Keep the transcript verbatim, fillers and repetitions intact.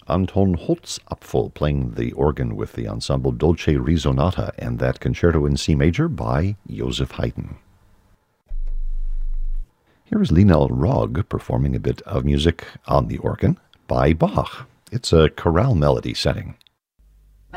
Anton Holzapfel playing the organ with the ensemble Dolce Risonata and that concerto in C major by Joseph Haydn. Here is Linel Rogg performing a bit of music on the organ by Bach. It's a chorale melody setting.